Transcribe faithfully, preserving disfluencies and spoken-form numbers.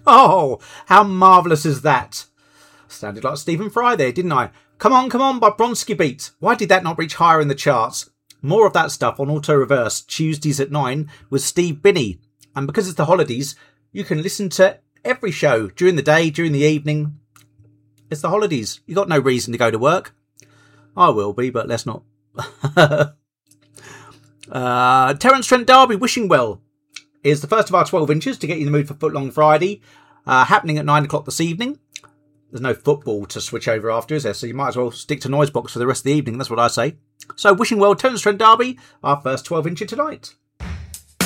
Oh, how marvellous is that? Sounded like Stephen Fry there, didn't I? Come On, Come On by Bronski Beat. Why did that not reach higher in the charts? More of that stuff on Auto Reverse, Tuesdays at nine with Steve Binney. And because it's the holidays, you can listen to every show during the day, during the evening. It's the holidays. You've got no reason to go to work. I will be, but let's not. uh, Terence Trent D'Arby, Wishing Well, is the first of our twelve inches to get you in the mood for Footlong Friday. Uh, happening at nine o'clock this evening. There's no football to switch over after, is there? So you might as well stick to Noisebox for the rest of the evening. That's what I say. So, Wishing Well, Terence Trent D'Arby, our first twelve incher tonight.